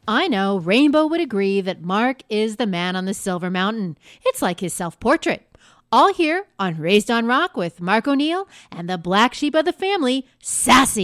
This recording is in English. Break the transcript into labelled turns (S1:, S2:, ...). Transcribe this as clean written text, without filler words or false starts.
S1: I know Rainbow would agree that Mark is the man on the Silver Mountain. It's like his self-portrait. All here on Raised on Rock with Mark O'Neill and the black sheep of the family, Sassy.